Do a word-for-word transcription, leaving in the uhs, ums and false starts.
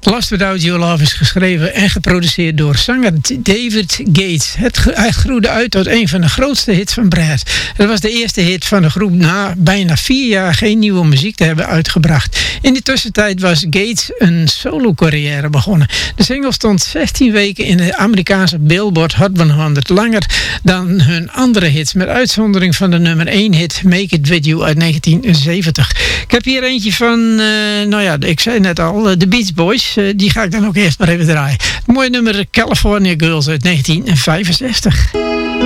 Lost Without Your Love is geschreven en geproduceerd door zanger David Gates. Het, hij groeide uit tot een van de grootste hits van Brad. Het was de eerste hit van de groep na bijna vier jaar geen nieuwe muziek te hebben uitgebracht. In die tussentijd was Gates een solo-carrière begonnen. De single stond zestien weken in de Amerikaanse Billboard Hot honderd, langer dan hun andere hits, met uitzondering van de nummer één hit Make It With You uit negentien zeventig. Ik heb hier eentje van, uh, nou ja, ik zei net al, de Beach Boys. Uh, die ga ik dan ook eerst maar even draaien. Het mooie nummer California Girls uit negentien vijfenzestig.